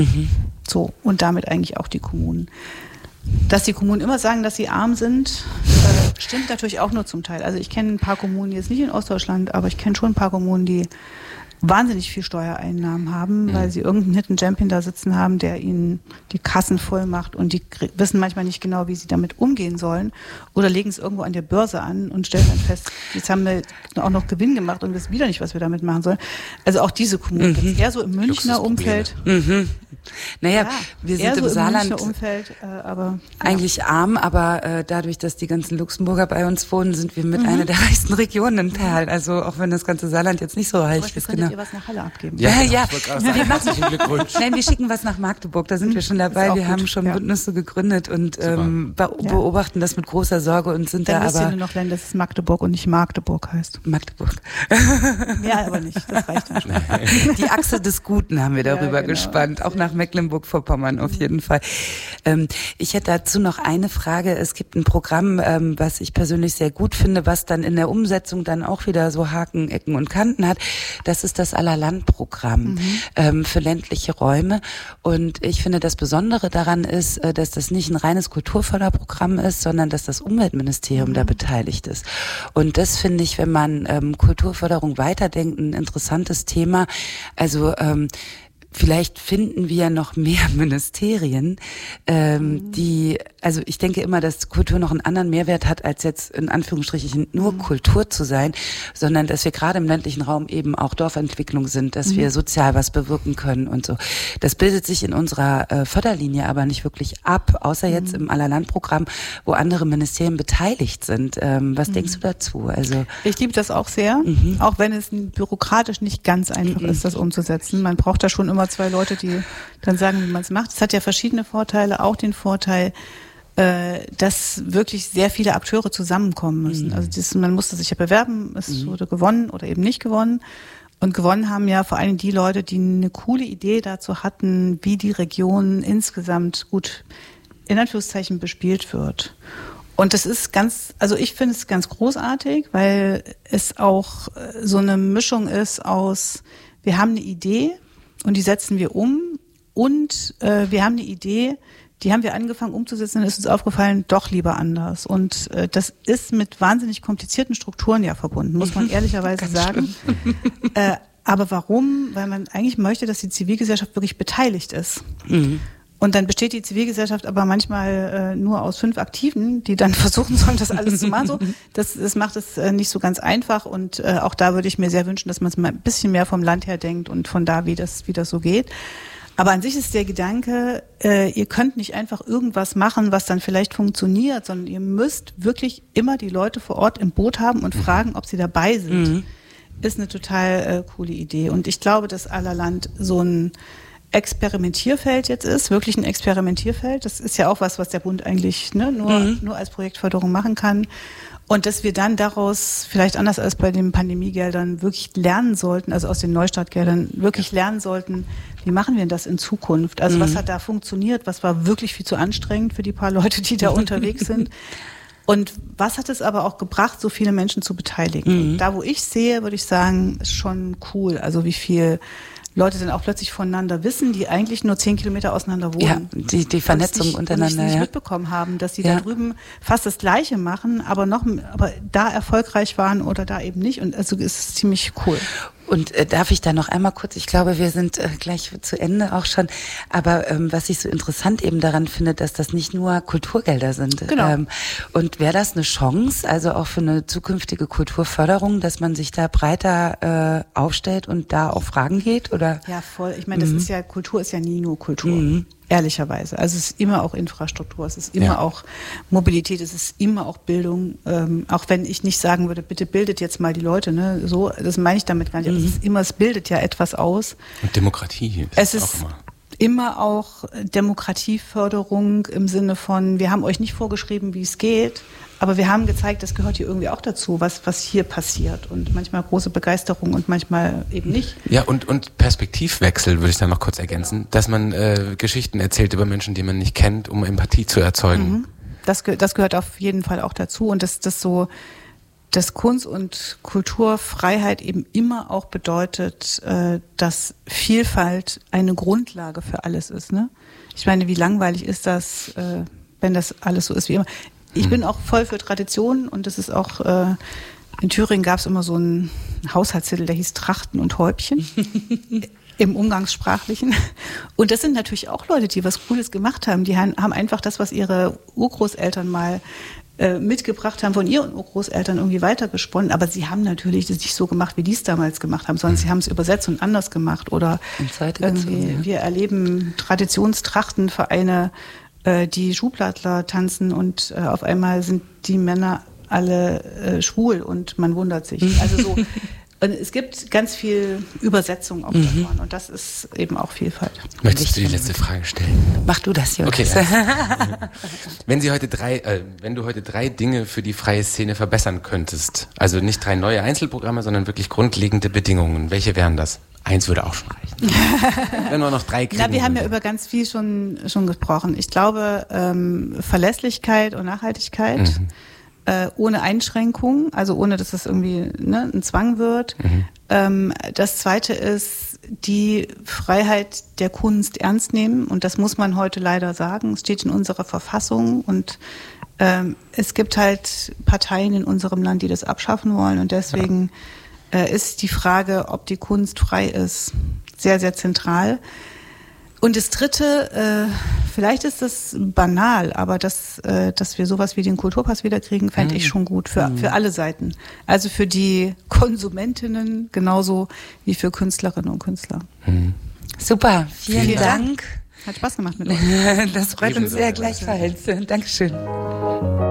So, und damit eigentlich auch die Kommunen. Dass die Kommunen immer sagen, dass sie arm sind, stimmt natürlich auch nur zum Teil. Also ich kenne ein paar Kommunen, jetzt nicht in Ostdeutschland, aber ich kenne schon ein paar Kommunen, die wahnsinnig viel Steuereinnahmen haben, weil sie irgendeinen Hidden Champion da sitzen haben, der ihnen die Kassen voll macht und die wissen manchmal nicht genau, wie sie damit umgehen sollen oder legen es irgendwo an der Börse an und stellen dann fest, jetzt haben wir auch noch Gewinn gemacht und wissen wieder nicht, was wir damit machen sollen. Also auch diese Kommunen, jetzt eher so im Münchner Umfeld. Naja, wir sind im Saarland Umfeld, aber eigentlich arm, aber dadurch, dass die ganzen Luxemburger bei uns wohnen, sind wir mit einer der reichsten Regionen in Perl. Also auch wenn das ganze Saarland jetzt nicht so reich ist. Könntet ihr was nach Halle abgeben? Ja. Wir machen Glückwunsch. Nein, wir schicken was nach Magdeburg, da sind wir schon dabei. Wir haben schon Bündnisse gegründet und beobachten das mit großer Sorge und sind dann da aber... Dann müsst ihr nur noch lernen, dass es Magdeburg und nicht Magdeburg heißt. Magdeburg. Ja, aber nicht, das reicht dann schon. Die Achse des Guten haben wir darüber gespannt, auch nach Mecklenburg-Vorpommern auf jeden Fall. Ich hätte dazu noch eine Frage. Es gibt ein Programm, was ich persönlich sehr gut finde, was dann in der Umsetzung dann auch wieder so Haken, Ecken und Kanten hat. Das ist das Allerland-Programm für ländliche Räume. Und ich finde, das Besondere daran ist, dass das nicht ein reines Kulturförderprogramm ist, sondern dass das Umweltministerium da beteiligt ist. Und das finde ich, wenn man Kulturförderung weiterdenkt, ein interessantes Thema. Also vielleicht finden wir noch mehr Ministerien, also ich denke immer, dass Kultur noch einen anderen Mehrwert hat, als jetzt in Anführungsstrichen nur Kultur zu sein, sondern dass wir gerade im ländlichen Raum eben auch Dorfentwicklung sind, dass wir sozial was bewirken können und so. Das bildet sich in unserer Förderlinie aber nicht wirklich ab, außer jetzt im Allerland-Programm, wo andere Ministerien beteiligt sind. Was denkst du dazu? Also ich liebe das auch sehr, auch wenn es bürokratisch nicht ganz einfach ist, das umzusetzen. Man braucht da schon immer 2 Leute, die dann sagen, wie man es macht. Es hat ja verschiedene Vorteile, auch den Vorteil, dass wirklich sehr viele Akteure zusammenkommen müssen. Also man musste sich ja bewerben, es wurde gewonnen oder eben nicht gewonnen. Und gewonnen haben ja vor allem die Leute, die eine coole Idee dazu hatten, wie die Region insgesamt gut, in Anführungszeichen, bespielt wird. Und das ist ich finde es ganz großartig, weil es auch so eine Mischung ist aus, wir haben eine Idee und die setzen wir um und wir haben eine Idee, die haben wir angefangen umzusetzen und ist uns aufgefallen, doch lieber anders. Und das ist mit wahnsinnig komplizierten Strukturen ja verbunden, muss man ehrlicherweise sagen. Aber warum? Weil man eigentlich möchte, dass die Zivilgesellschaft wirklich beteiligt ist. Und dann besteht die Zivilgesellschaft aber manchmal nur aus 5 Aktiven, die dann versuchen sollen, das alles zu machen. So, das macht es nicht so ganz einfach. Und auch da würde ich mir sehr wünschen, dass man es mal ein bisschen mehr vom Land her denkt und von da, wie das so geht. Aber an sich ist der Gedanke, ihr könnt nicht einfach irgendwas machen, was dann vielleicht funktioniert, sondern ihr müsst wirklich immer die Leute vor Ort im Boot haben und fragen, ob sie dabei sind. Ist eine total coole Idee. Und ich glaube, dass Allerland so ein Experimentierfeld jetzt ist, wirklich ein Experimentierfeld. Das ist ja auch was der Bund eigentlich nur als Projektförderung machen kann. Und dass wir dann daraus, vielleicht anders als bei den Pandemiegeldern, wirklich lernen sollten, also aus den Neustartgeldern, wirklich lernen sollten, wie machen wir das in Zukunft? Also was hat da funktioniert? Was war wirklich viel zu anstrengend für die paar Leute, die da unterwegs sind? Und was hat es aber auch gebracht, so viele Menschen zu beteiligen? Und da, wo ich sehe, würde ich sagen, ist schon cool. Also wie viel Leute dann auch plötzlich voneinander wissen, die eigentlich nur 10 Kilometer auseinander wohnen. Ja, die Vernetzung untereinander, nicht mitbekommen haben, dass die da drüben fast das Gleiche machen, aber da erfolgreich waren oder da eben nicht. Und also ist es ziemlich cool. Und darf ich da noch einmal kurz, ich glaube, wir sind gleich zu Ende auch schon, aber was ich so interessant eben daran finde, dass das nicht nur Kulturgelder sind. Genau. Und wäre das eine Chance, also auch für eine zukünftige Kulturförderung, dass man sich da breiter aufstellt und da auf Fragen geht? Oder? Ja, voll. Ich meine, Kultur ist ja nie nur Kultur. Ehrlicherweise. Also es ist immer auch Infrastruktur, es ist immer auch Mobilität, es ist immer auch Bildung. Auch wenn ich nicht sagen würde, bitte bildet jetzt mal die Leute, ne? So, das meine ich damit gar nicht. Aber es bildet ja etwas aus. Und Demokratie. Es ist immer auch Demokratieförderung im Sinne von, wir haben euch nicht vorgeschrieben, wie es geht, aber wir haben gezeigt, das gehört hier irgendwie auch dazu, was hier passiert. Und manchmal große Begeisterung und manchmal eben nicht. Ja, und Perspektivwechsel würde ich da noch kurz ergänzen, dass man Geschichten erzählt über Menschen, die man nicht kennt, um Empathie zu erzeugen. Das gehört auf jeden Fall auch dazu. Und das so dass Kunst- und Kulturfreiheit eben immer auch bedeutet, dass Vielfalt eine Grundlage für alles ist. Ne? Ich meine, wie langweilig ist das, wenn das alles so ist wie immer. Ich bin auch voll für Traditionen und das ist auch, in Thüringen gab es immer so einen Haushaltstitel, der hieß Trachten und Häubchen. Im Umgangssprachlichen. Und das sind natürlich auch Leute, die was Cooles gemacht haben. Die haben einfach das, was ihre Urgroßeltern mal mitgebracht haben, von ihren Urgroßeltern irgendwie weitergesponnen. Aber sie haben natürlich das nicht so gemacht, wie die es damals gemacht haben, sondern sie haben es übersetzt und anders gemacht. Oder irgendwie, wir erleben Traditionstrachtenvereine, die Schuhplattler tanzen und auf einmal sind die Männer alle schwul und man wundert sich. Also so. Und es gibt ganz viel Übersetzung auch davon und das ist eben auch Vielfalt. Möchtest du die letzte Frage stellen? Mach du das, Jörg. Okay. Wenn du heute 3 Dinge für die freie Szene verbessern könntest, also nicht 3 neue Einzelprogramme, sondern wirklich grundlegende Bedingungen, welche wären das? 1 würde auch schon reichen. Wenn wir noch 3 kriegen. Na, wir haben ja über ganz viel schon gesprochen. Ich glaube, Verlässlichkeit und Nachhaltigkeit. Ohne Einschränkung, also ohne, dass das irgendwie ein Zwang wird. Das Zweite ist die Freiheit der Kunst ernst nehmen und das muss man heute leider sagen. Es steht in unserer Verfassung und es gibt halt Parteien in unserem Land, die das abschaffen wollen und deswegen ist die Frage, ob die Kunst frei ist, sehr, sehr zentral. Und das Dritte, vielleicht ist das banal, aber dass wir sowas wie den Kulturpass wiederkriegen, fände ich schon gut für alle Seiten. Also für die Konsumentinnen genauso wie für Künstlerinnen und Künstler. Super, vielen Dank. Hat Spaß gemacht mit euch. Das freut uns sehr gleichfalls. Dankeschön.